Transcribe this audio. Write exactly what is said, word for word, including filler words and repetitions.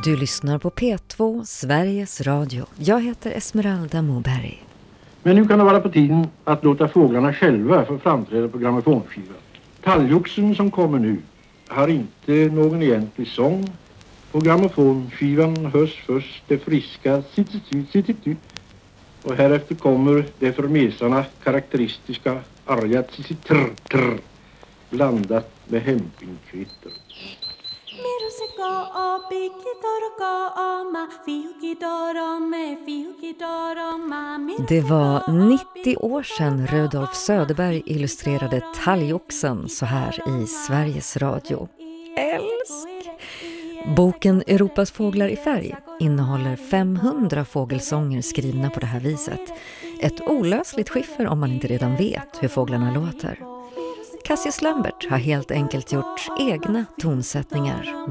Du lyssnar på P två, Sveriges Radio. Jag heter Esmeralda Moberg. Men nu kan det vara på tiden att låta fåglarna själva få framträda på grammofonskivan. Talgoxen som kommer nu har inte någon egentlig sång. På grammofonskivan hörs först det friska sitt-sitt, sitt-sitt. Och härefter kommer det för mesarna karaktäristiska arga sitt-trr-trr blandat med hämpingkvitter. Det var nittio år sedan Rudolf Söderberg illustrerade Talgoxen så här i Sveriges Radio. Älsk! Boken Europas fåglar i färg innehåller femhundra fågelsånger skrivna på det här viset. Ett olösligt skiffer om man inte redan vet hur fåglarna låter. Cassius Lambert har helt enkelt gjort egna tonsättningar